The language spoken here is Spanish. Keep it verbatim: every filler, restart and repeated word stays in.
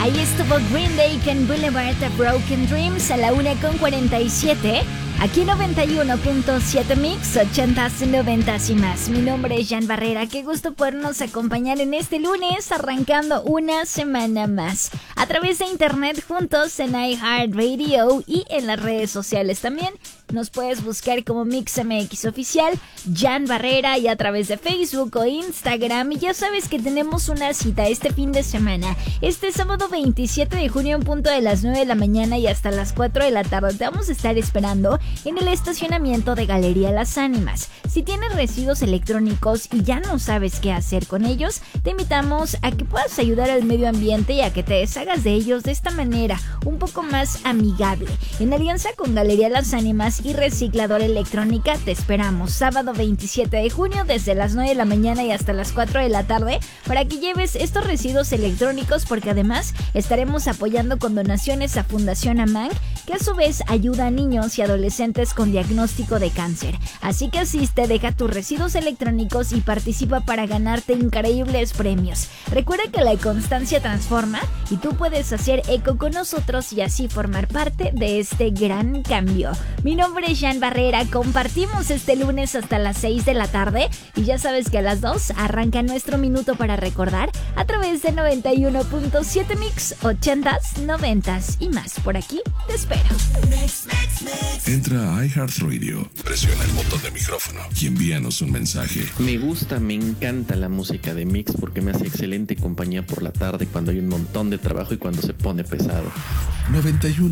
Ahí estuvo Green Day con Boulevard of Broken Dreams a la una con cuarenta y siete. Aquí noventa y uno punto siete Mix, ochentas, noventas y más. Mi nombre es Jan Barrera, qué gusto podernos acompañar en este lunes, arrancando una semana más. A través de internet, juntos en iHeartRadio y en las redes sociales también. Nos puedes buscar como MixMX Oficial, Jan Barrera, y a través de Facebook o Instagram. Y ya sabes que tenemos una cita este fin de semana. Este sábado veintisiete de junio en punto de las nueve de la mañana y hasta las cuatro de la tarde te vamos a estar esperando en el estacionamiento de Galería Las Ánimas. Si tienes residuos electrónicos y ya no sabes qué hacer con ellos, te invitamos a que puedas ayudar al medio ambiente y a que te deshagas de ellos de esta manera, un poco más amigable. En alianza con Galería Las Ánimas y Recicladora Electrónica, te esperamos sábado veintisiete de junio desde las nueve de la mañana y hasta las cuatro de la tarde para que lleves estos residuos electrónicos, porque además estaremos apoyando con donaciones a Fundación AMANC, que a su vez ayuda a niños y adolescentes con diagnóstico de cáncer. Así que asiste, deja tus residuos electrónicos y participa para ganarte increíbles premios. Recuerda que la constancia transforma y tú puedes hacer eco con nosotros y así formar parte de este gran cambio. Mi nombre es Jan Barrera, compartimos este lunes hasta las seis de la tarde y ya sabes que a las dos arranca nuestro minuto para recordar a través de noventa y uno punto siete Mix, ochentas, noventas y más. Por aquí te espero. Entra a iHeartRadio, presiona el botón de micrófono y envíanos un mensaje. Me gusta, me encanta la música de Mix porque me hace excelente compañía por la tarde cuando hay un montón de trabajo y cuando se pone pesado. noventa y uno